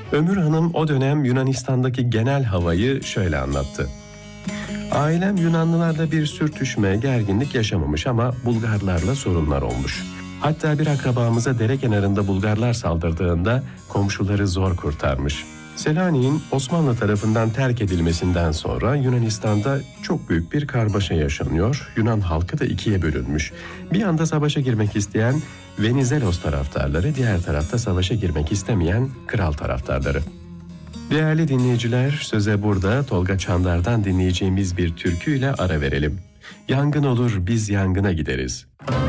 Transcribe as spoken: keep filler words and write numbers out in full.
Ömür Hanım o dönem Yunanistan'daki genel havayı şöyle anlattı. Ailem Yunanlılarla bir sürtüşme, gerginlik yaşamamış ama Bulgarlarla sorunlar olmuş. Hatta bir akrabamıza dere kenarında Bulgarlar saldırdığında komşuları zor kurtarmış. Selanik'in Osmanlı tarafından terk edilmesinden sonra Yunanistan'da çok büyük bir karmaşa yaşanıyor. Yunan halkı da ikiye bölünmüş. Bir anda savaşa girmek isteyen Venizelos taraftarları, diğer tarafta savaşa girmek istemeyen kral taraftarları. Değerli dinleyiciler, söze burada Tolga Çandar'dan dinleyeceğimiz bir türküyle ara verelim. Yangın olur biz yangına gideriz.